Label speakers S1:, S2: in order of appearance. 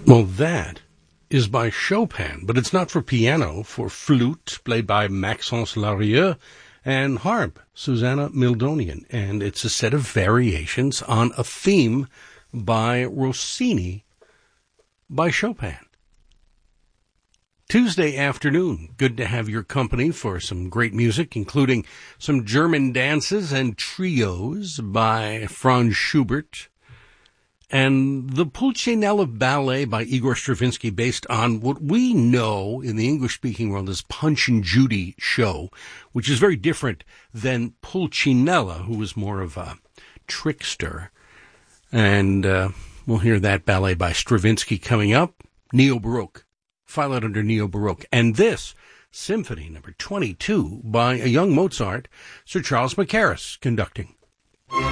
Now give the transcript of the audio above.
S1: Well, that is by Chopin, but it's not for piano, for flute, played by Maxence Larieux, and harp, Susanna Mildonian. And it's a set of variations on a theme by Rossini by Chopin. Tuesday afternoon, good to have your company for some great music, including some German dances and trios by Franz Schubert, and the Pulcinella Ballet by Igor Stravinsky, based on what we know in the English-speaking world as Punch and Judy show, which is very different than Pulcinella, who was more of a trickster. And we'll hear that ballet by Stravinsky coming up. Neo-Baroque. File it under Neo-Baroque. And this, Symphony number 22 by a young Mozart, Sir Charles Mackerras, conducting.